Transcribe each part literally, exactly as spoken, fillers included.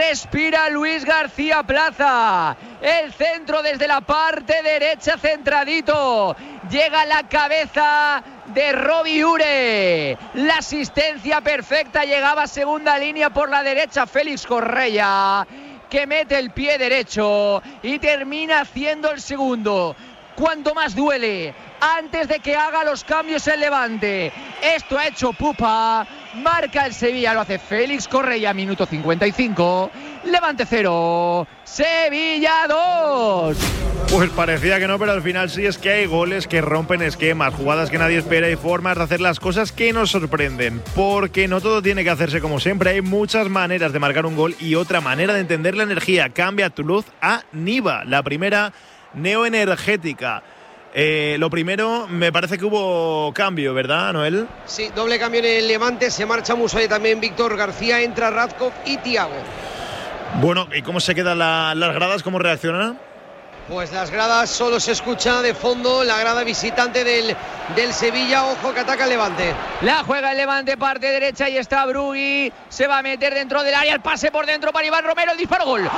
respira Luis García Plaza. El centro desde la parte derecha centradito. Llega la cabeza de Robbie Ure. La asistencia perfecta, llegaba a segunda línea por la derecha Félix Correia, que mete el pie derecho y termina haciendo el segundo. Cuanto más duele, antes de que haga los cambios el Levante. Esto ha hecho pupa. Marca el Sevilla, lo hace Félix Correia, minuto cincuenta y cinco. Levante cero, Sevilla dos. Pues parecía que no, pero al final sí. Es que hay goles que rompen esquemas, jugadas que nadie espera y formas de hacer las cosas que nos sorprenden. Porque no todo tiene que hacerse como siempre. Hay muchas maneras de marcar un gol y otra manera de entender la energía. Cambia tu luz a Niva. La primera, neoenergética. Eh, lo primero, me parece que hubo cambio, ¿verdad, Noel? Sí, doble cambio en el Levante. Se marcha Musoy, también Víctor García, entra Radkov y Thiago. Bueno, ¿y cómo se quedan la, las gradas? ¿Cómo reaccionan? Pues las gradas, solo se escucha de fondo la grada visitante del, del Sevilla. Ojo que ataca el Levante. La juega el Levante, parte derecha, y está Brugui. Se va a meter dentro del área, el pase por dentro para Iván Romero, el disparo, gol. ¡Gol!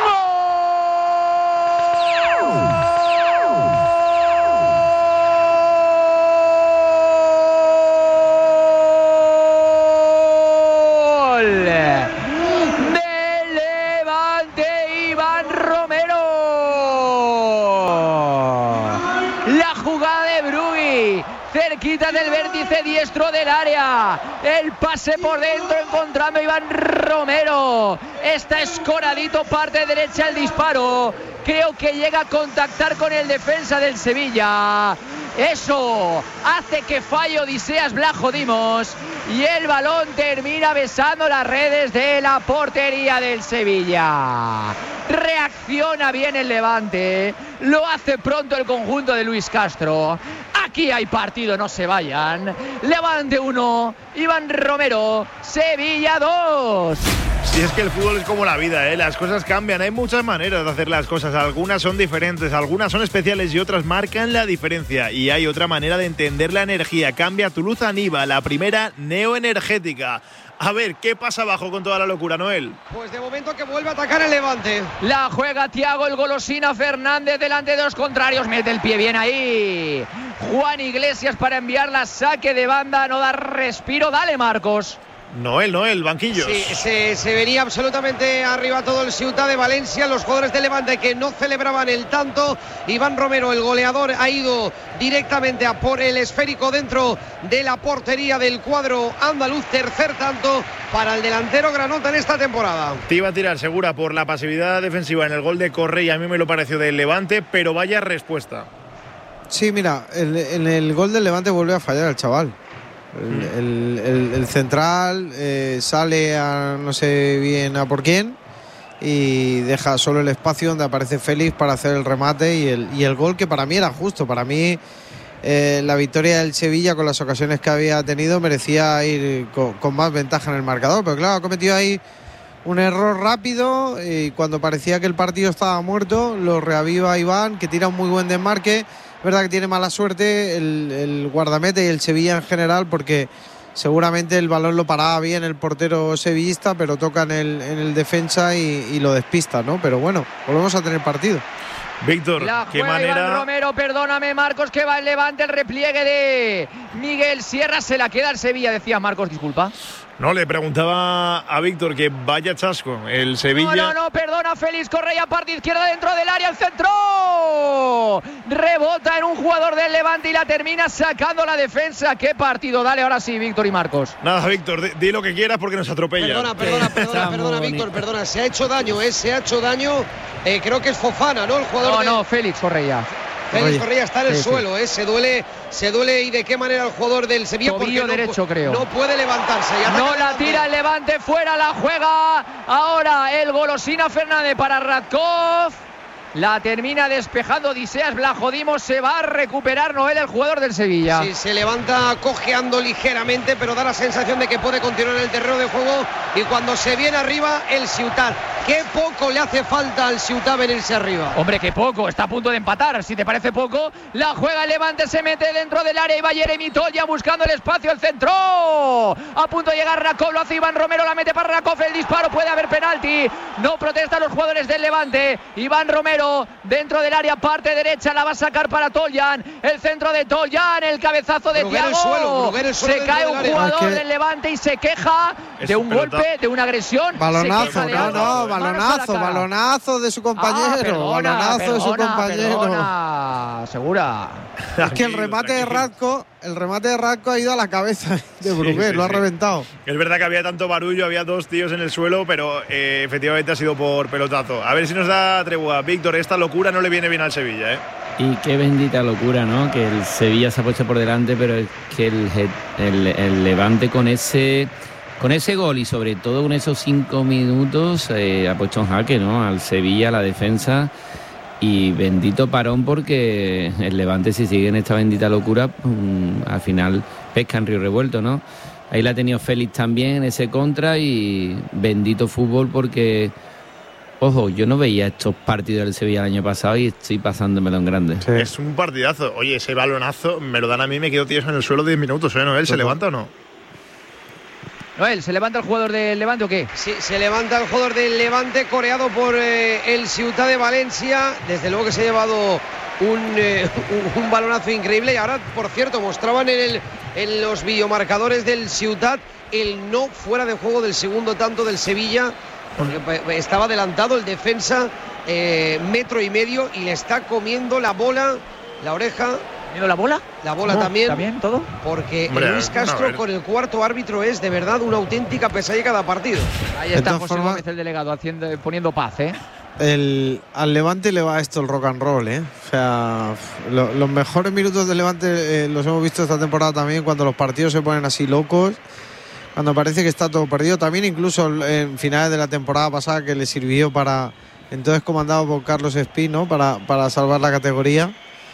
Cerquita del vértice diestro del área, el pase por dentro encontrando a Iván Romero. Está escoradito, parte derecha el disparo. Creo que llega a contactar con el defensa del Sevilla. Eso hace que falle Odiseas Vlachodimos y el balón termina besando las redes de la portería del Sevilla. Reacciona bien el Levante, lo hace pronto el conjunto de Luis Castro. Aquí hay partido, no se vayan. Levante uno, Iván Romero, Sevilla dos. Si es que el fútbol es como la vida, ¿eh? Las cosas cambian, hay muchas maneras de hacer las cosas, algunas son diferentes, algunas son especiales y otras marcan la diferencia. Y hay otra manera de entender la energía. Cambia tu luz a Niva, la primera neoenergética. A ver, ¿qué pasa abajo con toda la locura, Noel? Pues de momento que vuelve a atacar el Levante. La juega Thiago, el golosina Fernández delante de los contrarios. Mete el pie bien ahí. Juan Iglesias para enviar la saque de banda. No da respiro. Dale, Marcos. Noel, Noel, banquillos. Sí, se, se venía absolutamente arriba todo el Ciutat de Valencia. Los jugadores de Levante que no celebraban el tanto. Iván Romero, el goleador, ha ido directamente a por el esférico dentro de la portería del cuadro andaluz. Tercer tanto para el delantero granota en esta temporada. Te iba a tirar segura por la pasividad defensiva en el gol de Correia. A mí me lo pareció del Levante, pero vaya respuesta. Sí, mira, en, en el gol del Levante vuelve a fallar el chaval. El, el, el, el central eh, sale a no sé bien a por quién y deja solo el espacio donde aparece Félix para hacer el remate y el, y el gol, que para mí era justo. Para mí eh, la victoria del Sevilla, con las ocasiones que había tenido, merecía ir con, con más ventaja en el marcador, pero claro, ha cometido ahí un error rápido y cuando parecía que el partido estaba muerto lo reaviva Iván, que tira un muy buen desmarque. Verdad que tiene mala suerte el, el guardameta y el Sevilla en general, porque seguramente el balón lo paraba bien el portero sevillista, pero toca en el, en el defensa y, y lo despista, ¿no? Pero bueno, volvemos a tener partido. Víctor, la qué juega manera. Iván Romero, perdóname, Marcos, que va el Levante, el repliegue de Miguel Sierra, se la queda el Sevilla, decía Marcos, disculpa. No, le preguntaba a Víctor que vaya chasco el Sevilla. No, no, no, perdona, Félix Correia, parte izquierda dentro del área, el centro. Rebota en un jugador del Levante y la termina sacando la defensa. Qué partido, dale ahora sí, Víctor y Marcos. Nada, Víctor, di, di lo que quieras porque nos atropella. Perdona, perdona, perdona, perdona, Víctor, perdona, se ha hecho daño, ¿eh? Se ha hecho daño, eh, creo que es Fofana, ¿no? El jugador No, de... no, Félix Correia. Félix Correia está en el sí, suelo, sí. ¿eh? Se duele, se duele y de qué manera el jugador del Sevilla. Tobillo porque no, derecho, creo. No puede levantarse. No la tira el Levante, fuera la juega. Ahora el golosina Fernández para Radkov. La termina despejando Odiseas Vlachodimos. Se va a recuperar Noel, el jugador del Sevilla. Sí, se levanta cojeando ligeramente, pero da la sensación de que puede continuar en el terreno de juego. Y cuando se viene arriba el Ciutat. Qué poco le hace falta al Ciutat venirse arriba. Hombre, qué poco, está a punto de empatar. Si te parece poco, la juega el Levante, se mete dentro del área y va Jeremy Toljan buscando el espacio, el centro. A punto de llegar Rakov, lo hace Iván Romero, la mete para Rakov, el disparo, puede haber penalti. No protestan los jugadores del Levante. Iván Romero dentro del área, parte derecha, la va a sacar para Toljan. El centro de Toljan, el cabezazo de Bruguera Thiago. el suelo, Bruguera el suelo se cae un del jugador es que... del Levante y se queja es de un pelota. golpe, de una agresión. Balonazo, de no, algo. no, Manos a la balonazo, cara. balonazo de su compañero, Ah, perdona, balonazo perdona, de su compañero. Perdona, segura. Es que el remate de Radko, el remate de Radko ha ido a la cabeza de Brugué, sí, lo ha sí. reventado. Es verdad que había tanto barullo, había dos tíos en el suelo, pero eh, efectivamente ha sido por pelotazo. A ver si nos da tregua. Víctor, esta locura no le viene bien al Sevilla, ¿eh? Y qué bendita locura, ¿no? Que el Sevilla se ha puesto por delante, pero es que el, el, el Levante con ese con ese gol y sobre todo con esos cinco minutos eh, ha puesto en jaque, ¿no? Al Sevilla, a la defensa. Y bendito parón, porque el Levante, si sigue en esta bendita locura, um, al final pesca en río revuelto, ¿no? Ahí la ha tenido Félix también en ese contra, y bendito fútbol, porque ojo, yo no veía estos partidos del Sevilla el año pasado y estoy pasándomelo en grande. Sí. Es un partidazo. Oye, ese balonazo me lo dan a mí, me quedo tieso en el suelo diez minutos, ¿eh, Noel? ¿Se levanta o no? Noel, ¿se levanta el jugador del Levante o qué? Sí, se levanta el jugador del Levante, coreado por eh, el Ciutat de Valencia. Desde luego que se ha llevado un, eh, un, un balonazo increíble. Y ahora, por cierto, mostraban en, el, en los videomarcadores del Ciutat el no fuera de juego del segundo tanto del Sevilla, porque estaba adelantado el defensa eh, metro y medio y le está comiendo la bola, la oreja. ¿Viendo la bola? La bola ¿Cómo? también. ¿También todo? Porque Hombre, Luis a Castro ver. con el cuarto árbitro es de verdad una auténtica pesadilla cada partido. Ahí De está todas José formas- Gómez, el delegado, haciendo, poniendo paz, ¿eh? El, al Levante le va esto el rock and roll, ¿eh? O sea, lo- los mejores minutos del Levante eh, los hemos visto esta temporada también, cuando los partidos se ponen así locos, cuando parece que está todo perdido. También incluso en finales de la temporada pasada, que le sirvió para, entonces comandado por Carlos Espino, para, para salvar la categoría.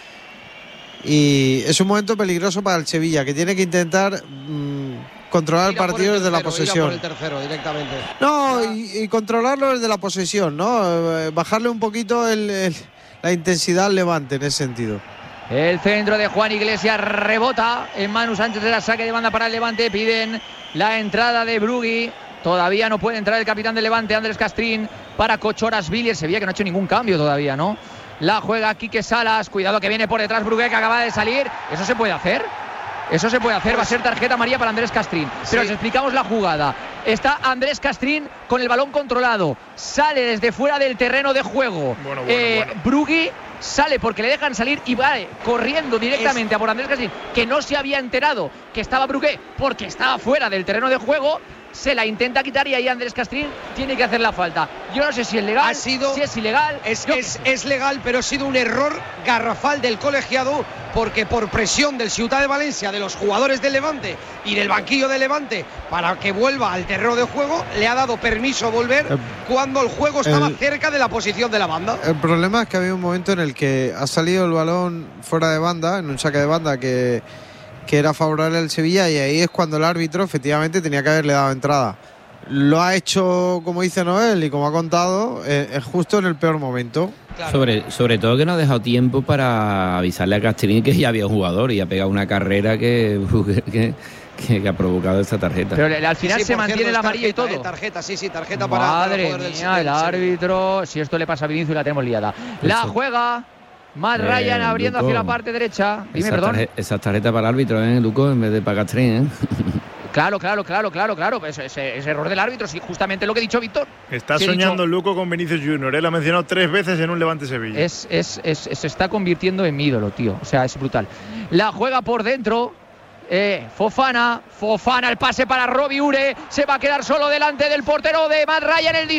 Y es un momento peligroso para el Sevilla, que tiene que intentar mmm, controlar el Ir a por partido desde la tercero, ir a posesión. por el tercero directamente. No, y, y controlarlo desde la posesión, ¿no? Eh, bajarle un poquito el, el- la intensidad al Levante en ese sentido. El centro de Juan Iglesias rebota en Manu Sánchez de la saque de banda para el Levante. Piden la entrada de Brugui. Todavía no puede entrar el capitán del Levante, Andrés Castrín, para Cochoras Villiers. Sevilla que no ha hecho ningún cambio todavía, ¿no? La juega Quique Salas. Cuidado que viene por detrás Brugui, que acaba de salir. ¿Eso se puede hacer? Eso se puede hacer, va a ser tarjeta amarilla para Andrés Castrín. Pero Sí. os explicamos la jugada. Está Andrés Castrín con el balón controlado. Sale desde fuera del terreno de juego. Bueno, bueno, eh, bueno. Brugui sale porque le dejan salir y va corriendo directamente a por Andrés Castrín, que no se había enterado que estaba Brugui porque estaba fuera del terreno de juego. Se la intenta quitar y ahí Andrés Castrín tiene que hacer la falta. Yo no sé si es legal, Ha sido- si es ilegal. Es, Yo- es, es legal, pero ha sido un error garrafal del colegiado, porque por presión del Ciutat de Valencia, de los jugadores del Levante y del banquillo del Levante, para que vuelva al terreno de juego, le ha dado permiso a volver Eh, cuando el juego estaba el- cerca de la posición de la banda. El problema es que había un momento en el que ha salido el balón fuera de banda, en un saque de banda que, que era favorable al Sevilla, y ahí es cuando el árbitro efectivamente tenía que haberle dado entrada. Lo ha hecho, como dice Noel y como ha contado, eh, es justo en el peor momento. Claro. Sobre, sobre todo que no ha dejado tiempo para avisarle a Castrín que ya había un jugador y ha pegado una carrera que, que, que, que ha provocado esta tarjeta. Pero al Sí, final sí, se por mantiene cierto, la es amarilla y tarjeta, todo. eh, tarjeta, sí, sí, tarjeta para, para Madre el jugador del- mía, el del Sevilla. árbitro. Si esto le pasa a Vinicius, la tenemos liada. La Eso. juega Matt Eh, Ryan abriendo Luco, hacia la parte derecha. Dime, esa, perdón. tarje- esa tarjeta para el árbitro, ¿eh, Luco? En vez de para Castrín, ¿eh? Claro, claro, claro, claro, claro. Ese, ese, ese error del árbitro, sí, justamente lo que ha dicho Víctor. Está Sí, he soñando dicho- Luco con Vinicius Junior. Él lo ha mencionado tres veces en un Levante Sevilla. Es, es, es, se está convirtiendo en mi ídolo, tío. O sea, es brutal. La juega por dentro. Eh, Fofana, Fofana, el pase para Robbie Ure. Se va a quedar solo delante del portero de Matt Ryan, el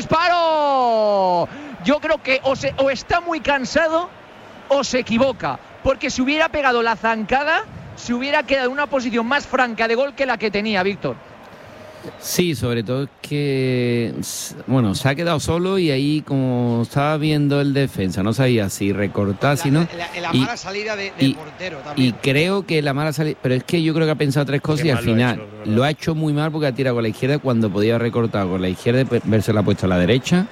disparo. Yo creo que o, se, o está muy cansado o se equivoca. Porque si hubiera pegado la zancada, se hubiera quedado en una posición más franca de gol que la que tenía, Víctor. Sí, sobre todo que, bueno, se ha quedado solo y ahí como estaba viendo el defensa, no sabía si recortar, si no. La, la- la y- mala salida de, del y- portero Y también. creo que la mala salida, pero es que yo creo que ha pensado tres cosas Qué y al mal lo ha final hecho, de verdad. lo ha hecho muy mal porque ha tirado con la izquierda cuando podía haber recortado con la izquierda y verse la ha puesto a la derecha.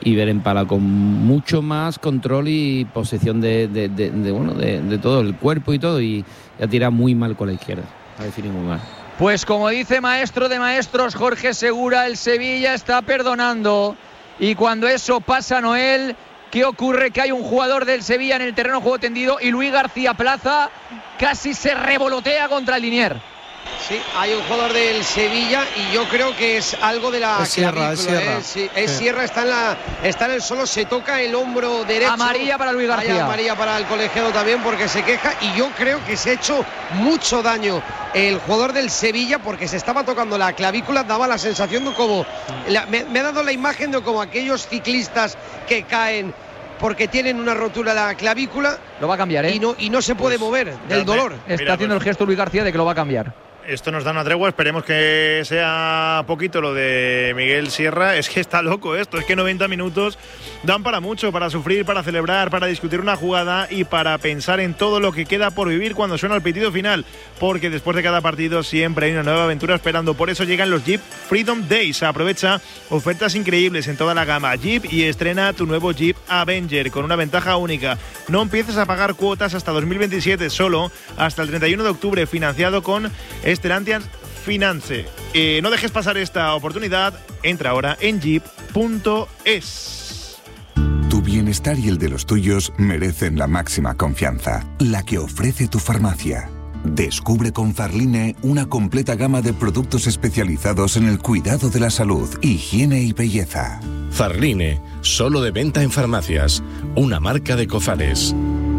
y ver en pala con mucho más control y posesión de, de, de, de bueno de, de todo el cuerpo y todo, y ya tira muy mal con la izquierda, a definir muy mal. Pues como dice maestro de maestros Jorge Segura, el Sevilla está perdonando, y cuando eso pasa, Noel, ¿qué ocurre? Que hay un jugador del Sevilla en el terreno de juego tendido y Luis García Plaza casi se revolotea contra el linier. Sí, hay un jugador del Sevilla y yo creo que es algo de la es Sierra, es Sierra. ¿eh? Sí, es sí. Sierra, está en, la, está en el suelo, se toca el hombro derecho. Amarilla para Luis García. Hay amarilla para el colegiado también porque se queja, y yo creo que se ha hecho mucho daño el jugador del Sevilla porque se estaba tocando la clavícula, daba la sensación de como, la, me, me ha dado la imagen de como aquellos ciclistas que caen porque tienen una rotura la clavícula. Lo va a cambiar, ¿eh? Y no, y no se puede pues, mover del dolor. Está mira, haciendo pues, el gesto Luis García de que lo va a cambiar. Esto nos da una tregua, esperemos que sea poquito lo de Miguel Sierra. Es que está loco esto, es que noventa minutos dan para mucho, para sufrir, para celebrar, para discutir una jugada y para pensar en todo lo que queda por vivir cuando suena el pitido final, porque después de cada partido siempre hay una nueva aventura esperando. Por eso llegan los Jeep Freedom Days. Aprovecha ofertas increíbles en toda la gama Jeep y estrena tu nuevo Jeep Avenger con una ventaja única. No empieces a pagar cuotas hasta dos mil veintisiete, solo hasta el treinta y uno de octubre, financiado con Stellantis Finance. Eh, no dejes pasar esta oportunidad. Entra ahora en jeep punto es. Tu bienestar y el de los tuyos merecen la máxima confianza, la que ofrece tu farmacia. Descubre con Farline una completa gama de productos especializados en el cuidado de la salud, higiene y belleza. Farline, solo de venta en farmacias, una marca de Cofares.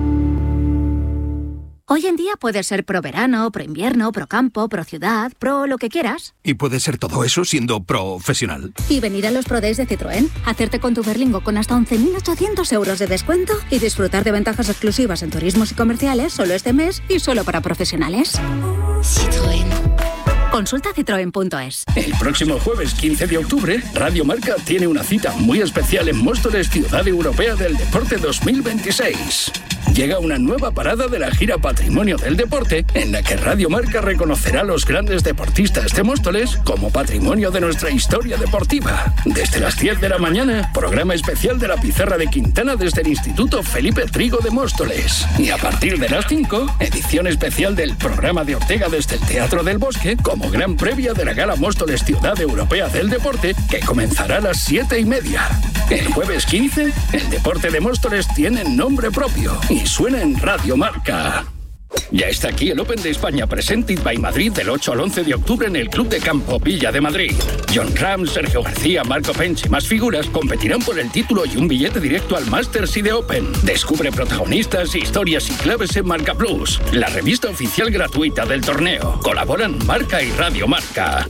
Hoy en día puedes ser pro verano, pro invierno, pro campo, pro ciudad, pro lo que quieras. ¿Y puedes ser todo eso siendo profesional? Y venir a los Pro Days de Citroën, hacerte con tu Berlingo con hasta once mil ochocientos euros de descuento y disfrutar de ventajas exclusivas en turismos y comerciales solo este mes y solo para profesionales. Citroën. Consulta citroen punto es. El próximo jueves quince de octubre, Radio Marca tiene una cita muy especial en Móstoles, Ciudad Europea del Deporte dos mil veintiséis. Llega una nueva parada de la gira Patrimonio del Deporte, en la que Radio Marca reconocerá a los grandes deportistas de Móstoles como patrimonio de nuestra historia deportiva. Desde las diez de la mañana, programa especial de la Pizarra de Quintana desde el Instituto Felipe Trigo de Móstoles. Y a partir de las cinco, edición especial del programa de Ortega desde el Teatro del Bosque, como gran previa de la Gala Móstoles Ciudad Europea del Deporte, que comenzará a las siete y media. El jueves quince, el deporte de Móstoles tiene nombre propio y suena en Radio Marca. Ya está aquí el Open de España Presented by Madrid del ocho al once de octubre en el Club de Campo Villa de Madrid. John Ram, Sergio García, Marco Pench y más figuras competirán por el título y un billete directo al Masters y de Open. Descubre protagonistas, historias y claves en Marca Plus, la revista oficial gratuita del torneo. Colaboran Marca y Radio Marca.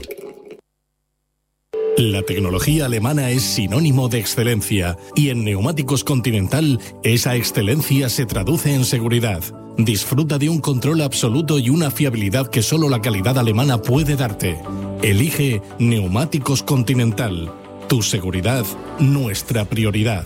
La tecnología alemana es sinónimo de excelencia y en Neumáticos Continental esa excelencia se traduce en seguridad. Disfruta de un control absoluto y una fiabilidad que solo la calidad alemana puede darte. Elige Neumáticos Continental. Tu seguridad, nuestra prioridad.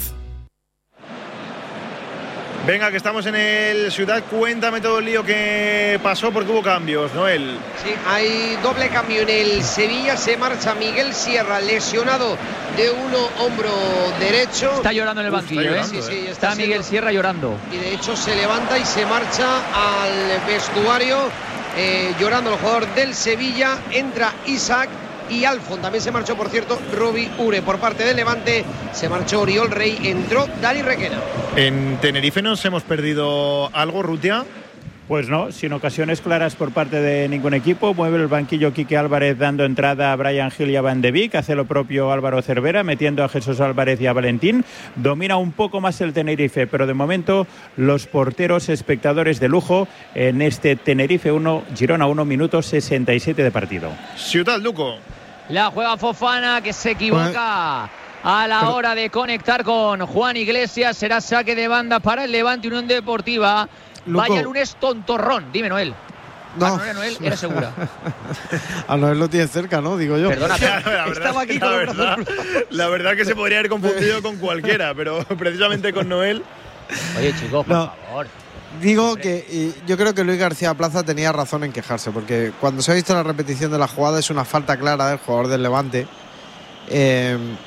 Venga, que estamos en el Ciudad. Cuéntame todo el lío que pasó porque hubo cambios, Noel. Sí, hay doble cambio en el Sevilla. Se marcha Miguel Sierra, lesionado de uno hombro derecho. Está llorando en el banquillo, Uf, ¿eh? Sí, sí, está, está Miguel Sierra llorando. Y de hecho se levanta y se marcha al vestuario eh, llorando el jugador del Sevilla. Entra Isaac y Alfon. También se marchó, por cierto, Robbie Ure. Por parte del Levante se marchó Oriol Rey, entró Dani Requena. ¿En Tenerife nos hemos perdido algo, Rutia? Pues no, sin ocasiones claras por parte de ningún equipo. Mueve el banquillo Quique Álvarez dando entrada a Brian Gil y a Van de Beek. Hace lo propio Álvaro Cervera, metiendo a Jesús Álvarez y a Valentín. Domina un poco más el Tenerife, pero de momento los porteros espectadores de lujo en este Tenerife uno, Girona uno, minuto sesenta y siete de partido. Ciudad Luco. La juega Fofana, que se equivoca a la hora de conectar con Juan Iglesias. Será saque de banda para el Levante Unión Deportiva. Luco. Vaya lunes tontorrón. Dime, Noel. No, ah, no era Noel, era Segura. A Noel lo tiene cerca, ¿no? Digo yo. Perdona, la verdad, estaba aquí la con verdad, la verdad que se podría haber confundido con cualquiera, pero precisamente con Noel. Oye, chicos, por no. favor. Digo que y yo creo que Luis García Plaza tenía razón en quejarse, porque cuando se ha visto la repetición de la jugada es una falta clara del jugador del Levante. Eh,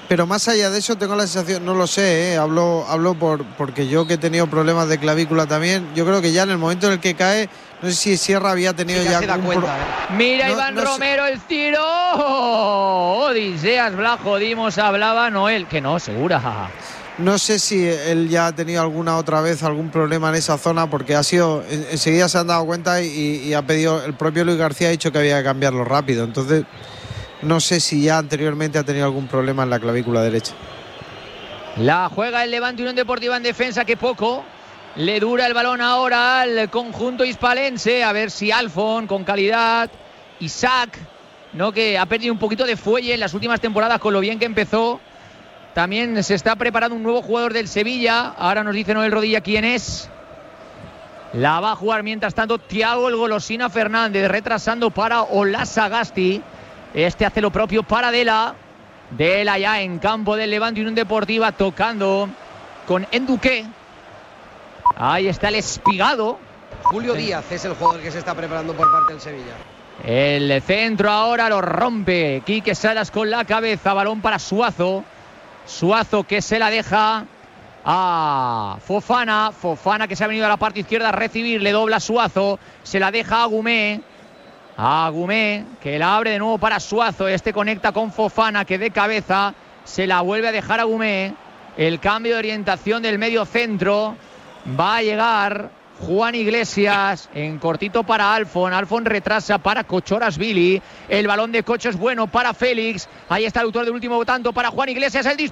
pero más allá de eso tengo la sensación, no lo sé, ¿eh? hablo, hablo por porque yo que he tenido problemas de clavícula también, yo creo que ya en el momento en el que cae, no sé si Sierra había tenido sí, ya, ya algún cuenta, pro... ¿eh? Mira no, Iván no Romero sé. El tiro. Odiseas Blajo Dimos hablaba Noel, que no, segura. No sé si él ya ha tenido alguna otra vez algún problema en esa zona, porque ha sido enseguida se han dado cuenta y, y ha pedido, el propio Luis García ha dicho que había que cambiarlo rápido, entonces no sé si ya anteriormente ha tenido algún problema en la clavícula derecha. La juega el Levante Unión Deportiva en defensa, que poco le dura el balón ahora al conjunto hispalense, a ver si Alfon con calidad, Isaac, no, que ha perdido un poquito de fuelle en las últimas temporadas con lo bien que empezó. También se está preparando un nuevo jugador del Sevilla. Ahora nos dice Noel Rodilla quién es. La va a jugar mientras tanto Thiago el Golosina Fernández, retrasando para Olasagasti. Este hace lo propio para Dela. Dela ya en campo del Levante Unión Deportiva, tocando con Enduque. Ahí está el Espigado. Julio Díaz es el jugador que se está preparando por parte del Sevilla. El centro ahora lo rompe Quique Salas con la cabeza. Balón para Suazo. Suazo que se la deja a Fofana. Fofana que se ha venido a la parte izquierda a recibir. Le dobla Suazo. Se la deja a Gumé. A Gumé que la abre de nuevo para Suazo. Este conecta con Fofana que de cabeza se la vuelve a dejar a Gumé. El cambio de orientación del medio centro. Va a llegar Juan Iglesias en cortito para Alfon. Alfon retrasa para Kochorashvili. El balón de Cocho es bueno para Félix. Ahí está el autor del último tanto para Juan Iglesias. El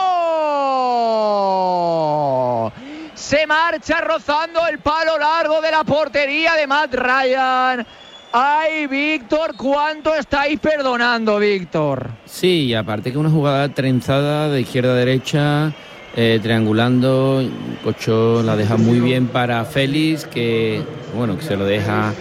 disparo. Se marcha rozando el palo largo de la portería de Matt Ryan. Ay, Víctor, ¿cuánto estáis perdonando, Víctor? Sí, aparte que una jugada trenzada de izquierda a derecha. Eh, triangulando, Cocho la deja muy bien para Félix, que bueno, que se lo deja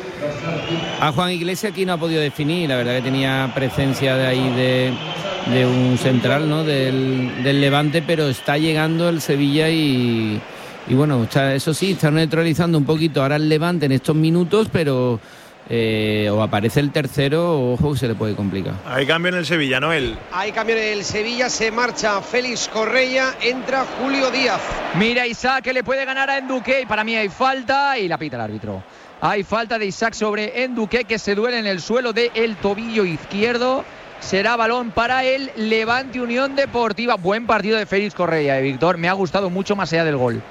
a Juan Iglesias. Aquí no ha podido definir, la verdad que tenía presencia de ahí de, de un central, ¿no? del, del Levante, pero está llegando el Sevilla y, y bueno, está, eso sí, está neutralizando un poquito ahora el Levante en estos minutos, pero Eh, o aparece el tercero, o ojo que se le puede complicar. Hay cambio en el Sevilla, Noel. Hay cambio en el Sevilla, se marcha Félix Correia, entra Julio Díaz. Mira Isaac que le puede ganar a Enduque y para mí hay falta y la pita el árbitro. Hay falta de Isaac sobre Enduque, que se duele en el suelo del tobillo izquierdo. Será balón para el Levante Unión Deportiva. Buen partido de Félix Correia, eh, Víctor. Me ha gustado mucho más allá del gol.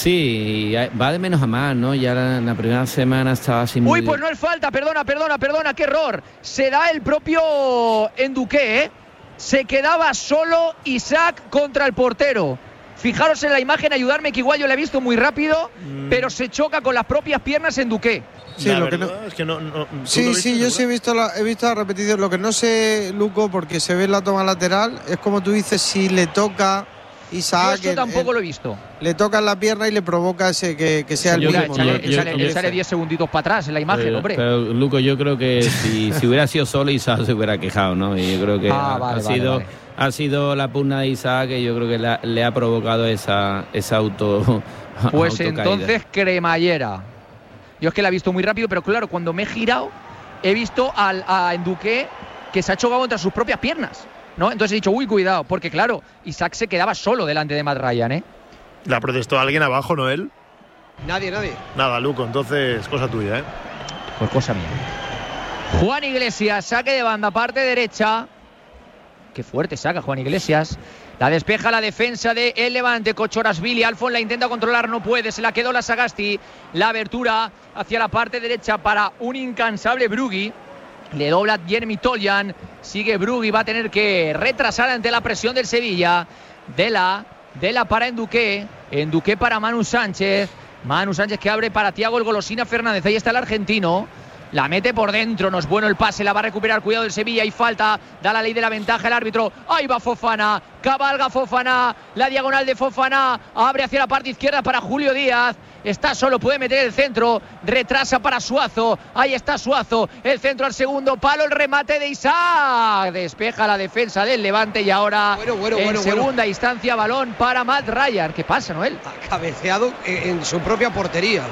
Sí, va de menos a más, ¿no? Ya la, la primera semana estaba así muy... Uy, pues no es falta, perdona, perdona, perdona, qué error. Se da el propio Enduque, ¿eh? Se quedaba solo Isaac contra el portero. Fijaros en la imagen, ayudarme, que igual yo la he visto muy rápido, mm. pero se choca con las propias piernas Enduque. Sí, la lo verdad que no... es que no, no sí, sí, yo sí he visto la, he visto la repetición. Lo que no sé, Luco, porque se ve en la toma lateral, es como tú dices, si le toca... Isaac, yo eso tampoco el, lo he visto. Le toca en la pierna y le provoca ese que, que sea el yo, mismo. Échale, yo, échale, yo, échale diez segunditos para atrás en la imagen, pero, hombre. Pero, Luco, yo creo que si, si hubiera sido solo, Isaac se hubiera quejado, ¿no? Y yo creo que ah, ha, vale, ha, sido, vale, vale. ha sido la pugna de Isaac que yo creo que la, le ha provocado esa, esa auto. Pues entonces, cremallera. Yo es que la he visto muy rápido, pero claro, cuando me he girado, he visto al, a Enduque que se ha chocado contra sus propias piernas, ¿no? Entonces he dicho, uy, cuidado, porque claro, Isaac se quedaba solo delante de Matt Ryan, ¿eh? ¿La protestó alguien abajo, Noel? Nadie, nadie. Nada, Luco, entonces cosa tuya, ¿eh? Pues cosa mía. Juan Iglesias, saque de banda, parte derecha. Qué fuerte saca Juan Iglesias. La despeja la defensa de el Levante. Kochorashvili, Alfon la intenta controlar, no puede, se la quedó la Sagasti. La abertura hacia la parte derecha para un incansable Brugui. Le dobla Jeremy Toljan. Sigue Brugui, va a tener que retrasar ante la presión del Sevilla. Dela, Dela para Enduque. Enduque para Manu Sánchez. Manu Sánchez que abre para Thiago el Golosina Fernández. Ahí está el argentino. La mete por dentro, no es bueno el pase, la va a recuperar, cuidado del Sevilla, hay falta, da la ley de la ventaja el árbitro, ahí va Fofana, cabalga Fofana, la diagonal de Fofana, abre hacia la parte izquierda para Julio Díaz, está solo, puede meter el centro, retrasa para Suazo, ahí está Suazo, el centro al segundo palo, el remate de Isaac, despeja la defensa del Levante y ahora bueno, bueno, en bueno, segunda bueno. instancia balón para Matt Ryan. ¿Qué pasa, Noel? Ha cabeceado en su propia portería.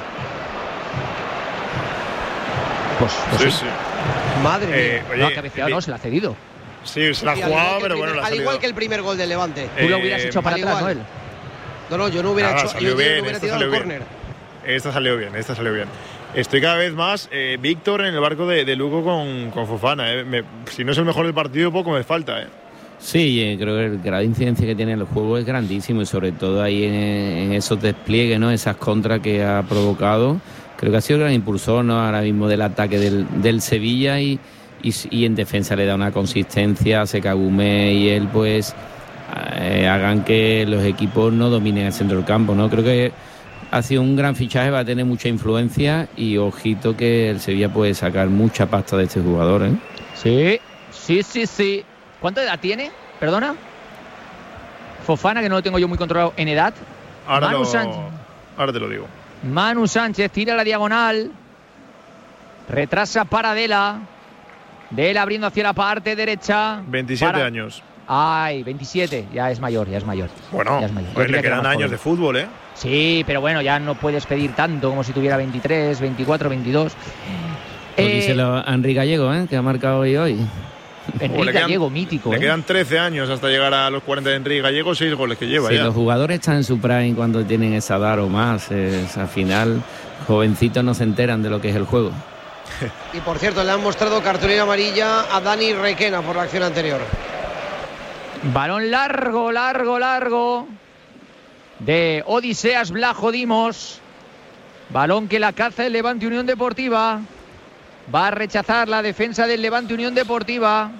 Pues, pues sí, sí. sí. Madre eh, mía. oye, no ha cabeceado, no, se la ha cedido. Sí, se la ha Sí, jugado, al pero igual que el bueno, primer- la ha Al salido. igual que el primer gol del Levante. Tú lo Eh, hubieras hecho para al atrás, igual. Noel. No, no, yo no hubiera Nada, hecho. salió Yo, bien, yo hubiera esta tirado salió el bien. córner. Esta salió bien, esta salió bien. Estoy cada vez más eh, Víctor en el barco de, de Lugo con, con Fofana. eh. Me- si no es el mejor del partido, poco me falta. Eh. Sí, eh, creo que el grado de incidencia que tiene el juego es grandísimo y sobre todo ahí en, en esos despliegues, ¿no? Esas contras que ha provocado. Creo que ha sido el gran impulsor, ¿no? Ahora mismo del ataque del, del Sevilla y, y, y en defensa le da una consistencia, hace que Agumé y él pues eh, hagan que los equipos no dominen el centro del campo, ¿no? Creo que ha sido un gran fichaje, va a tener mucha influencia y ojito que el Sevilla puede sacar mucha pasta de este jugador, ¿eh? Sí, sí, sí, sí. ¿Cuánta edad tiene? Perdona. Fofana, que no lo tengo yo muy controlado en edad. Ahora, Manu lo- Sánchez. ahora te lo digo. Manu Sánchez tira la diagonal. Retrasa para Dela. Dela abriendo hacia la parte derecha. veintisiete Para- años. Ay, veintisiete. Ya es mayor, ya es mayor. Bueno, Ya es mayor. Yo pues creía le que era quedan más años joven. de fútbol, ¿eh? Sí, pero bueno, ya no puedes pedir tanto como si tuviera veintitrés, veinticuatro, veintidós. Pues Eh, díselo a Henry Gallego, ¿eh? Que ha marcado hoy hoy. Enrique O le quedan- Gallego, mítico. Le ¿eh? quedan trece años hasta llegar a los cuarenta de Enrique Gallego, seis goles que lleva Si ya. los jugadores están en su prime cuando tienen esa edad o más, es, al final jovencitos no se enteran de lo que es el juego. Y por cierto, le han mostrado cartulina amarilla a Dani Requena por la acción anterior. Balón largo, largo, largo de Odiseas Blajo Dimos. Balón que la caza el Levante Unión Deportiva. Va a rechazar la defensa del Levante Unión Deportiva.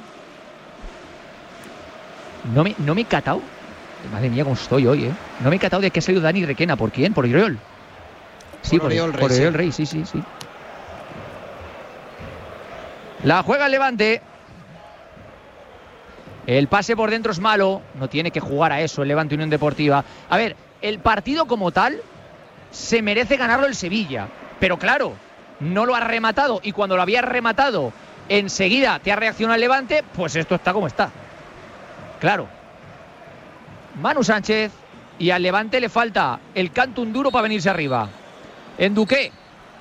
No me, no me he catado. Madre mía, cómo estoy hoy, ¿eh? No me he catado de que ha salido Dani Requena. ¿Por quién? ¿Por Oriol? Sí, Por por, Oriol Rey, por sí. Oriol Rey, sí, sí, sí. La juega el Levante. El pase por dentro es malo. No tiene que jugar a eso el Levante Unión Deportiva. A ver, el partido como tal se merece ganarlo el Sevilla. Pero claro, no lo ha rematado. Y cuando lo había rematado, enseguida te ha reaccionado el Levante. Pues esto está como está. Claro. Manu Sánchez. Y al Levante le falta el canto un duro para venirse arriba. En Duque.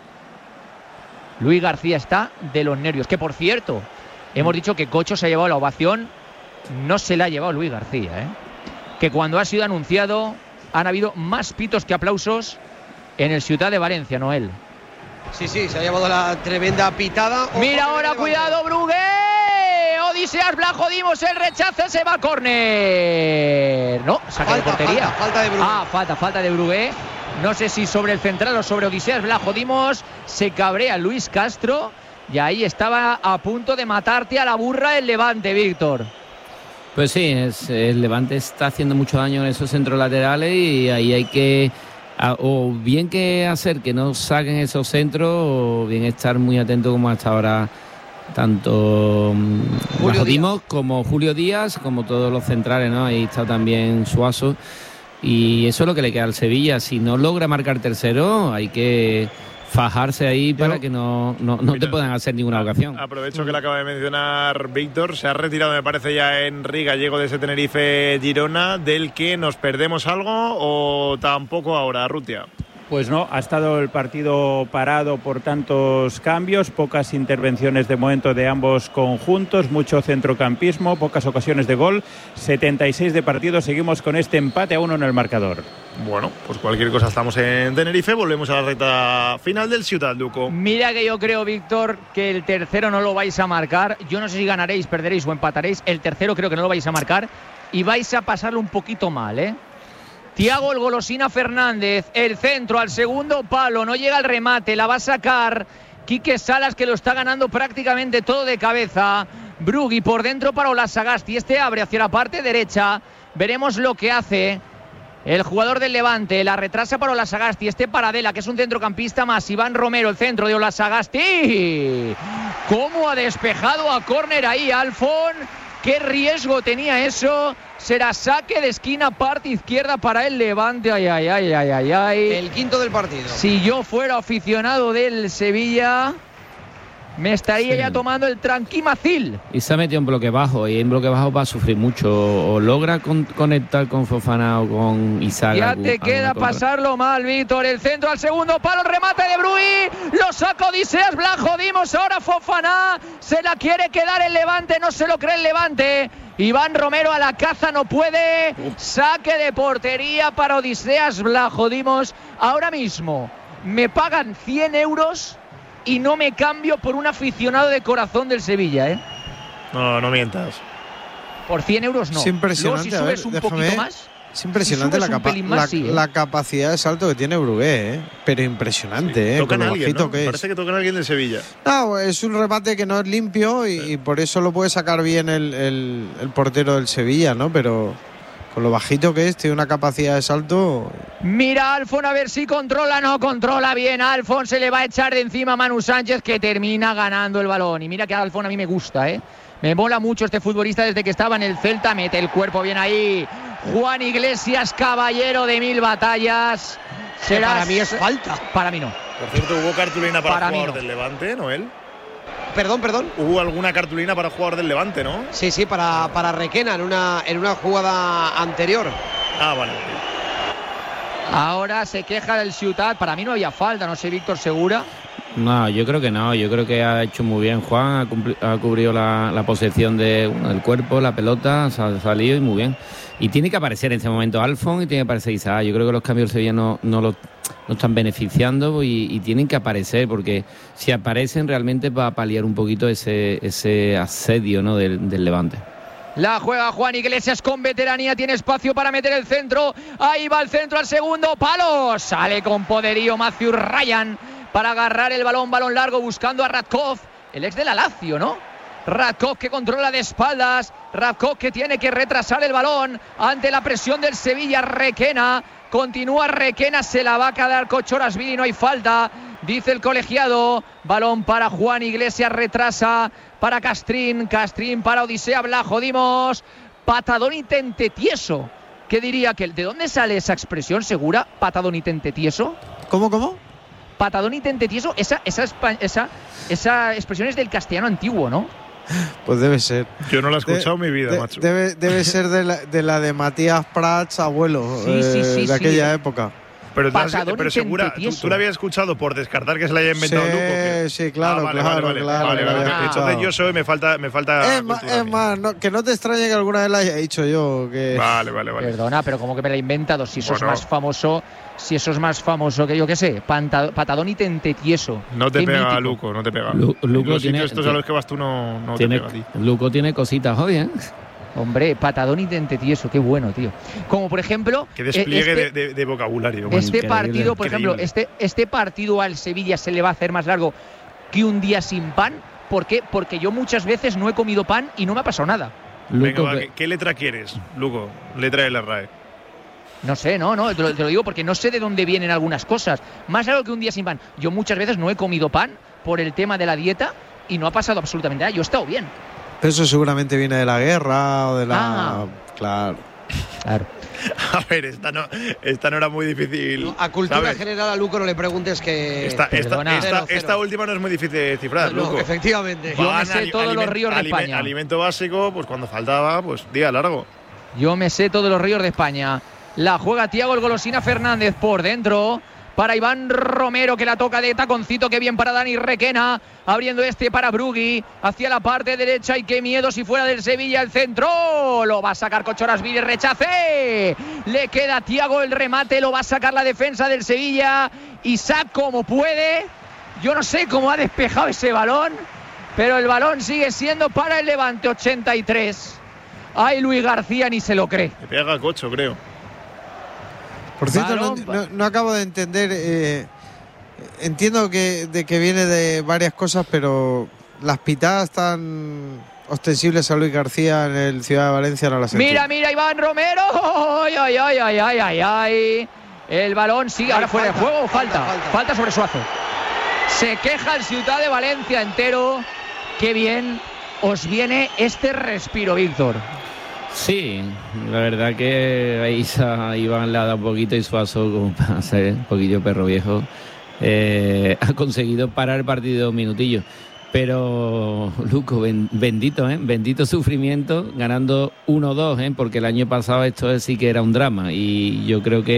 Luis García está de los nervios. Que por cierto, hemos dicho que Cocho se ha llevado la ovación. No se la ha llevado Luis García, ¿eh? Que cuando ha sido anunciado han habido más pitos que aplausos en el Ciutat de Valencia, Noel. Sí, sí, se ha llevado la tremenda pitada. Ojo Mira que ahora, viene cuidado, Brugué. Odiseas Blajo Dimos, el rechace, se va a córner. No, saca de Falta, portería. falta, falta de Brugué. Ah, falta, falta de Brugué. No sé si sobre el central o sobre Odiseas Blajo Dimos. Se cabrea Luis Castro. Y ahí estaba a punto de matarte a la burra el Levante, Víctor. Pues sí, es, el Levante está haciendo mucho daño en esos centros laterales y ahí hay que a, o bien que hacer que no saquen esos centros o bien estar muy atento como hasta ahora tanto Blajo Dimos como Julio Díaz, como todos los centrales, ¿no? Ahí está también Suazo y eso es lo que le queda al Sevilla. Si no logra marcar tercero hay que fajarse ahí para Yo, que no, no, no te puedan hacer ninguna ocasión. Aprovecho que le acaba de mencionar Víctor. Se ha retirado, me parece, ya Henry Gallego de ese Tenerife Girona, del que nos perdemos algo o tampoco ahora, Rutia. Pues no, ha estado el partido parado por tantos cambios, pocas intervenciones de momento de ambos conjuntos, mucho centrocampismo, pocas ocasiones de gol, setenta y seis de partido, seguimos con este empate a uno en el marcador. Bueno, pues cualquier cosa, estamos en Tenerife, volvemos a la recta final del Ciutat, Duco. Mira que yo creo, Víctor, que el tercero no lo vais a marcar. Yo no sé si ganaréis, perderéis o empataréis. El tercero creo que no lo vais a marcar y vais a pasarlo un poquito mal, ¿eh? Thiago el Golosina Fernández, el centro al segundo palo, no llega el remate, la va a sacar Quique Salas, que lo está ganando prácticamente todo de cabeza. Brugui por dentro para Olasagasti, este abre hacia la parte derecha, veremos lo que hace el jugador del Levante, la retrasa para Olasagasti, este Paradela, que es un centrocampista más, Iván Romero, el centro de Olasagasti. ¿Cómo ha despejado a córner ahí Alfon? ¿Qué riesgo tenía eso? Será saque de esquina, parte izquierda para el Levante. Ay, ay, ay, ay, ay, ay. El quinto del partido. Si yo fuera aficionado del Sevilla, me estaría Sí. ya tomando el tranquimacil. Y se ha metido en bloque bajo y en bloque bajo va a sufrir mucho. O logra con, conectar con Fofana o con Isaac. Ya algún- te queda alguna contra. pasarlo mal, Víctor. El centro al segundo palo, remate de Brui. Lo saca Odiseas Blajodimos, ahora Fofana, se la quiere quedar el Levante, no se lo cree el Levante. Iván Romero a la caza, no puede. Saque de portería para Odiseas Blajodimos. Ahora mismo me pagan cien euros y no me cambio por un aficionado de corazón del Sevilla, ¿eh? No, no mientas. Por cien euros no. Es impresionante. Luego, si subes a ver, un déjame, poquito más. Es impresionante si la, capa más, la, sí, ¿eh? la capacidad de salto que tiene Brugué, ¿eh? Pero impresionante, Sí. ¿eh? Tocan Con a lo alguien, bajito ¿no? que es. Parece que tocan a alguien de Sevilla. No, es un remate que no es limpio y, y por eso lo puede sacar bien el, el, el portero del Sevilla, ¿no? Pero con lo bajito que es, tiene una capacidad de salto. Mira Alfon a ver si controla, no controla bien. Alfon se le va a echar de encima a Manu Sánchez, que termina ganando el balón. Y mira que Alfon a mí me gusta, ¿eh? Me mola mucho este futbolista desde que estaba en el Celta. Mete el cuerpo bien ahí. Juan Iglesias, caballero de mil batallas. Será... Para mí es falta. Para mí no. Por cierto, ¿hubo cartulina para, Para el mí jugador no. del Levante, Noel? Perdón, perdón. Hubo alguna cartulina para el jugador del Levante, ¿no? Sí, sí, para, para Requena en una, en una jugada anterior. Ah, vale. Ahora se queja del Ciutat. Para mí no había falta, no sé, Víctor Segura. No, yo creo que no. Yo creo que ha hecho muy bien Juan. Ha, cumpli- ha cubrido la, la posesión de, bueno, del cuerpo, la pelota, se ha salido y muy bien. Y tiene que aparecer en ese momento Alfon y tiene que aparecer Isaac. Yo creo que los cambios del Sevilla no, no lo no están beneficiando y, y tienen que aparecer, porque si aparecen realmente va a paliar un poquito ese, ese asedio, ¿no? del, del Levante. La juega Juan Iglesias con veteranía, tiene espacio para meter el centro. Ahí va el centro al segundo palo. Sale con poderío Matthew Ryan para agarrar el balón, balón largo buscando a Radkov, el ex de la Lazio, ¿no? Radkov que controla de espaldas, Radkov que tiene que retrasar el balón ante la presión del Sevilla. Requena, continúa Requena, se la va a quedar Kochorashvili, no hay falta, dice el colegiado. Balón para Juan Iglesias, retrasa para Castrín, Castrín para Odisea Blajodimos, patadón y tentetieso. ¿Qué diría aquel? ¿De dónde sale esa expresión, Segura? Patadón y tentetieso. ¿Cómo, cómo? Patadón y tentetieso, esa, esa, esa, esa expresión es del castellano antiguo, ¿no? Pues debe ser. Yo no la he escuchado de, en mi vida, de, macho. Debe, debe ser de la, de la de Matías Prats, abuelo, sí, sí, sí, eh, de sí, aquella sí. época. Pero, Patadón pero y segura, ¿tú, tentetieso. ¿tú la habías escuchado por descartar que se la haya inventado Sí, Luco? ¿Qué? sí, claro, Ah, vale, claro, vale, vale, claro, vale, lo vale. había Entonces escuchado. yo soy, me falta, me falta Es más, cultura es mía. más no, que no te extrañe que alguna vez la haya dicho yo. Que... Vale, vale, vale. Perdona, pero como que me la he inventado, si eso Bueno. es más famoso, si eso es más famoso que yo qué sé, panta- patadón y tentetieso. No te Qué pega, mítico. Luco, no te pega. Lu- Luco Los tiene- sitios estos a los que vas tú no, no te Tiene, pega a ti. Luco tiene cositas hoy, ¿eh? Hombre, patadón y tentetieso, qué bueno, tío. Como por ejemplo, Qué despliegue este, de, de- de vocabulario. este Increíble. partido, por Increíble. ejemplo, este, este partido al Sevilla se le va a hacer más largo que un día sin pan. ¿Por qué? Porque yo muchas veces no he comido pan y no me ha pasado nada. Venga, Luco, va, que- ¿qué, qué letra quieres, Luco? Letra de la R A E. No sé, no, no, te lo, te lo digo porque no sé de dónde vienen algunas cosas. Más largo que un día sin pan. Yo muchas veces no he comido pan por el tema de la dieta y no ha pasado absolutamente nada. Yo he estado bien. Pero eso seguramente viene de la guerra o de la. Ah. Claro. Claro. A ver, esta no, esta no era muy difícil. A cultura ¿sabes? general a Luco no le preguntes que... Esta, esta, Perdona. esta, Cero, cero. esta última no es muy difícil de descifrar, No, Luco. efectivamente. Yo me Pan, sé ali- todos los aliment- ríos de aliment- España. Alimento básico, pues cuando faltaba, pues día largo. Yo me sé todos los ríos de España. La juega Thiago el Golosina Fernández por dentro. Para Iván Romero, que la toca de taconcito. Qué bien para Dani Requena. Abriendo este para Brugui. Hacia la parte derecha. Y qué miedo si fuera del Sevilla el centro. Lo va a sacar Kochorashvili. Rechace. Le queda a Thiago el remate. Lo va a sacar la defensa del Sevilla. Isaac como puede. Yo no sé cómo ha despejado ese balón. Pero el balón sigue siendo para el Levante. ochenta y tres. Ay, Luis García ni se lo cree. Le pega a Cocho, creo. Por cierto, no, Balón, no- no acabo de entender. eh, entiendo que, de que viene de varias cosas, pero las pitadas tan ostensibles a Luis García en el Ciudad de Valencia no las entiendo. Mira, mira, Iván Romero. Ay, ay, ay, ay, ay, ay, ay. El balón sigue ahora fuera de juego. Falta, falta, falta. falta sobre Suazo. Se queja el Ciudad de Valencia entero. Qué bien os viene este respiro, Víctor. Sí, la verdad que ahí a Iván le ha dado un poquito y Suazo, como para ser un poquillo perro viejo, eh, ha conseguido parar el partido dos minutillos. Pero, Luco, ben- bendito, ¿eh? Bendito sufrimiento, ganando uno dos, ¿eh? Porque el año pasado esto sí que era un drama y yo creo que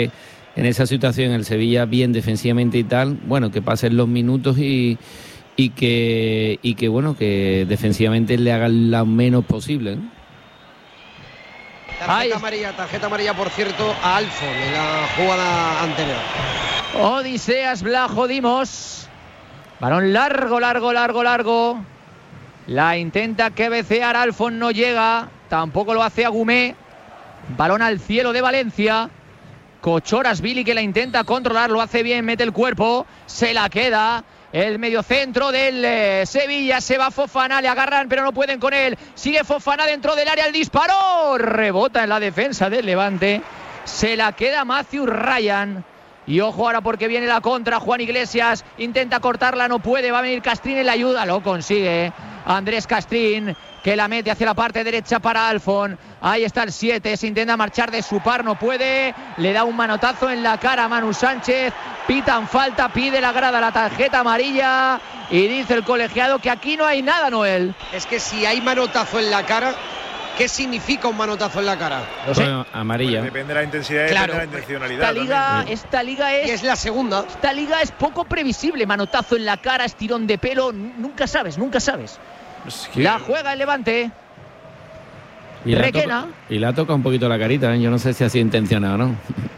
en esa situación el Sevilla bien defensivamente y tal, bueno, que pasen los minutos y, y que y que bueno, que defensivamente le hagan lo menos posible, ¿no? Tarjeta amarilla, tarjeta amarilla, por cierto, a Alfon en la jugada anterior. Odiseas Blajo Dimos. Balón largo, largo, largo, largo. La intenta cabecear Alfon, no llega. Tampoco lo hace Agumé. Balón al cielo de Valencia. Kochorashvili que la intenta controlar, lo hace bien, mete el cuerpo, se la queda. El mediocentro del eh, Sevilla, se va Fofana, le agarran pero no pueden con él. Sigue Fofana dentro del área, el disparo. Rebota en la defensa del Levante. Se la queda Matthew Ryan. Y ojo ahora porque viene la contra. Juan Iglesias intenta cortarla, no puede. Va a venir Castrín en la ayuda, lo consigue. Andrés Castrín que la mete hacia la parte derecha para Alfon. Ahí está el siete, se intenta marchar de su par, no puede. Le da un manotazo en la cara a Manu Sánchez. Pitan falta, pide la grada la tarjeta amarilla. Y dice el colegiado que aquí no hay nada, Noel. Es que si hay manotazo en la cara, ¿qué significa un manotazo en la cara? No sé. Bueno, amarilla. Depende de la intensidad y claro, de la intencionalidad. Esta liga, también. esta liga es, y es la segunda. Esta liga es poco previsible. Manotazo en la cara, estirón de pelo. Nunca sabes, nunca sabes. Es que... La juega el Levante. Y la, Requena. toca, y la toca un poquito la carita, ¿eh? Yo no sé si ha sido intencionado o no.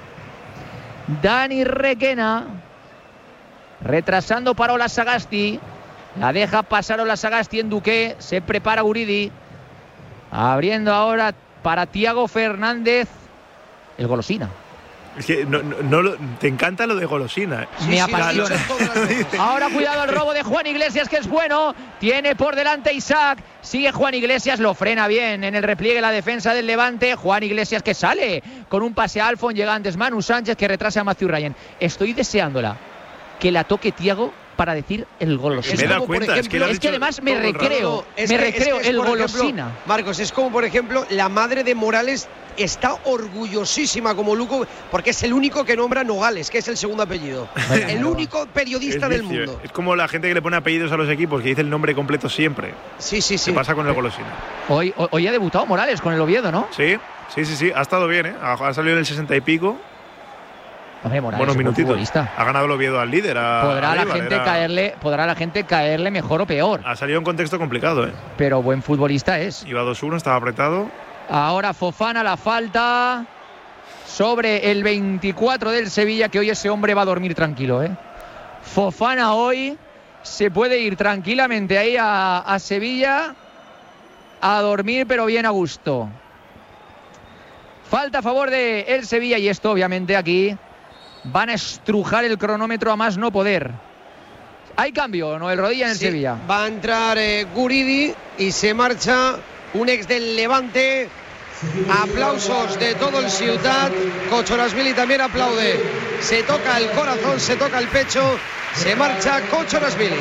Dani Requena. Retrasando para Ola Sagasti. La deja pasar Ola Sagasti en Duque. Se prepara Uridi. Abriendo ahora para Thiago Fernández. El golosina. Es que no, no, no lo, te encanta lo de golosina. Sí, Me sí, apasiona. Ahora cuidado el robo de Juan Iglesias, que es bueno. Tiene por delante Isaac. Sigue Juan Iglesias, lo frena bien en el repliegue la defensa del Levante. Juan Iglesias que sale con un pase a Alfon. Llega antes Manu Sánchez que retrasa a Matthew Ryan. Estoy deseándola que la toque Thiago para decir el golosina. Me da cuenta, es que, es que además me recreo, me que, recreo es que es, el golosina. Ejemplo, Marcos, es como por ejemplo la madre de Morales está orgullosísima como Luco porque es el único que nombra Nogales, que es el segundo apellido. El único periodista del mundo. Es como la gente que le pone apellidos a los equipos, que dice el nombre completo siempre. Sí, sí, sí. ¿Qué pasa con el golosina? Hoy, hoy ha debutado Morales con el Oviedo, ¿no? Sí, sí, sí, sí. Ha estado bien, ¿eh? Ha, ha salido en el sesenta y pico. Hombre, Morales, buenos minutitos. Ha ganado el Oviedo al líder. A, podrá, a la Eibar, gente era... caerle, podrá la gente caerle mejor o peor. Ha salido en contexto complicado, ¿eh? Pero buen futbolista es. Iba dos uno, estaba apretado. Ahora Fofana, la falta sobre el veinticuatro del Sevilla, que hoy ese hombre va a dormir tranquilo, ¿eh? Fofana hoy se puede ir tranquilamente ahí a, a Sevilla a dormir, pero bien a gusto. Falta a favor de el Sevilla y esto obviamente aquí van a estrujar el cronómetro a más no poder. Hay cambio, Noel Rodilla en el sí, Sevilla. Va a entrar eh, Guridi y se marcha un ex del Levante. Aplausos de todo el Ciutat. Kochorashvili también aplaude. Se toca el corazón, se toca el pecho. Se marcha Kochorashvili.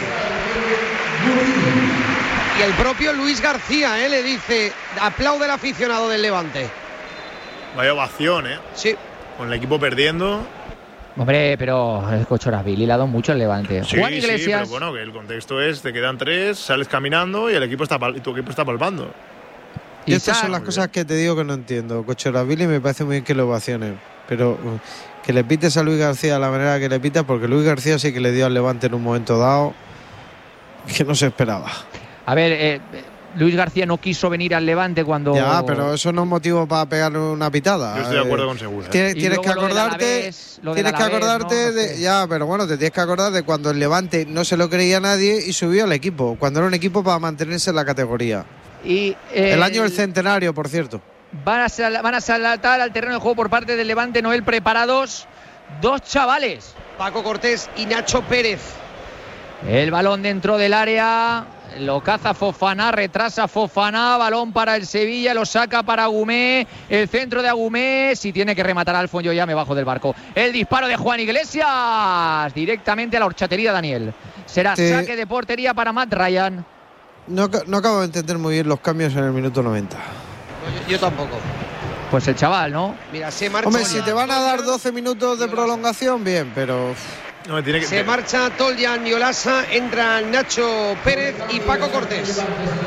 Y el propio Luis García eh, le dice, aplaude el aficionado del Levante. Vaya ovación, ¿eh? Sí. Con el equipo perdiendo. Hombre, pero el Kochorashvili le ha dado mucho al Levante. Sí, Juan Iglesias. Sí, pero bueno, que el contexto es, te quedan tres, sales caminando y el equipo está y tu equipo está palpando. Y estas son las cosas que te digo que no entiendo. Kochorashvili me parece muy bien que lo ovacionen, pero que le pites a Luis García de la manera que le pitas, porque Luis García sí que le dio al Levante en un momento dado que no se esperaba. A ver, eh, Luis García no quiso venir al Levante cuando... Ya, pero eso no es motivo para pegarle una pitada. Yo estoy de acuerdo con Segura. Tienes, tienes que acordarte, lo tienes que acordarte ¿no? de, ya, pero bueno, te tienes que acordar de cuando el Levante no se lo creía nadie y subió al equipo, cuando era un equipo para mantenerse en la categoría. Y eh, el año del centenario, por cierto. Van a, sal, van a saltar al terreno de juego por parte del Levante. Noel, preparados dos chavales, Paco Cortés y Nacho Pérez. El balón dentro del área, lo caza Fofana, retrasa Fofana, balón para el Sevilla, lo saca para Agumé, el centro de Agumé, si tiene que rematar Alfon yo ya me bajo del barco. El disparo de Juan Iglesias, directamente a la horchatería Daniel. Será sí. Saque de portería para Matt Ryan. No, no acabo de entender muy bien los cambios en el minuto noventa. No, yo, yo tampoco. Pues el chaval, ¿no? Mira, se marcha. Hombre, si te van a dar doce minutos de prolongación, bien, pero... No, tiene que... Se marcha Toljan y Olasa, entra Nacho Pérez y Paco Cortés.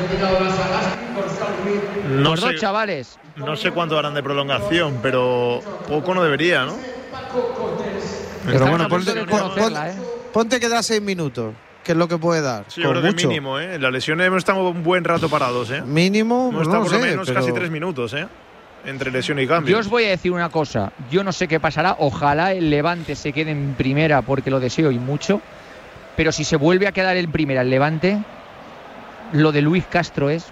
No Los sé, dos chavales. No sé cuánto harán de prolongación, pero poco no debería, ¿no? Pero bueno, ponte, de pon- conocerla, pon- ¿eh? ponte que da seis minutos, que es lo que puede dar. Sí, yo con creo que mucho. mínimo, ¿eh? Las lesiones hemos estado un buen rato parados, ¿eh? Mínimo, Hemos pues estado no por lo sé, menos pero- casi tres minutos, ¿eh? Entre lesión y cambio. Yo os voy a decir una cosa. Yo no sé qué pasará. Ojalá el Levante se quede en primera porque lo deseo y mucho. Pero si se vuelve a quedar en primera el Levante, lo de Luis Castro es...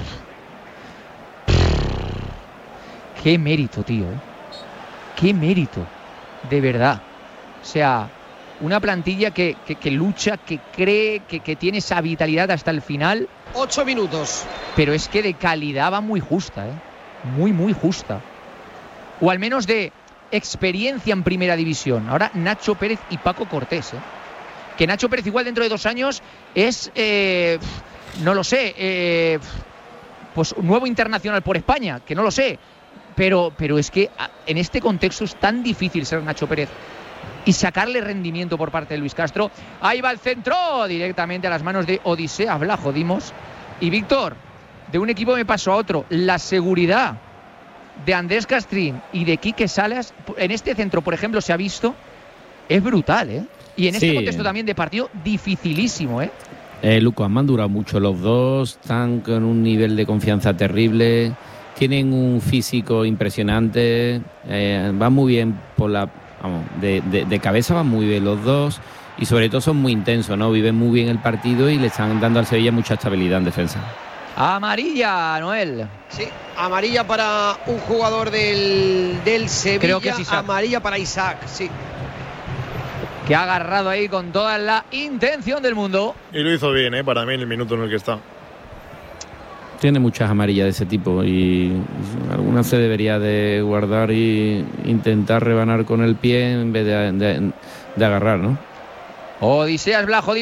Qué mérito, tío. ¿eh? Qué mérito. De verdad. O sea, una plantilla que, que, que lucha, que cree, que, que tiene esa vitalidad hasta el final. Ocho minutos. Pero es que de calidad va muy justa, ¿eh? Muy, muy justa. O al menos de experiencia en primera división. Ahora Nacho Pérez y Paco Cortés, ¿eh? Que Nacho Pérez igual dentro de dos años es, eh, no lo sé, eh, pues un nuevo internacional por España, que no lo sé. Pero, pero es que en este contexto es tan difícil ser Nacho Pérez y sacarle rendimiento por parte de Luis Castro. Ahí va el centro, directamente a las manos de Odisea Blajo, dimos. Y Víctor, de un equipo me paso a otro. La seguridad de Andrés Castrín y de Quique Salas en este centro, por ejemplo, se ha visto, es brutal, ¿eh? Y en este Sí. contexto también de partido dificilísimo, ¿eh? Eh, Luco, han madurado mucho los dos, están con un nivel de confianza terrible, tienen un físico impresionante, eh, van muy bien por la, vamos, de, de, de cabeza van muy bien los dos y sobre todo son muy intensos, ¿no? Viven muy bien el partido y le están dando al Sevilla mucha estabilidad en defensa. Amarilla, Noel. Sí, amarilla para un jugador del, del Sevilla. Creo que es Isaac. Amarilla para Isaac, sí. Que ha agarrado ahí con toda la intención del mundo. Y lo hizo bien, ¿eh? Para mí, en el minuto en el que está. Tiene muchas amarillas de ese tipo y algunas se debería de guardar y intentar rebanar con el pie en vez de, de, de agarrar, ¿no? Odiseas Blajo.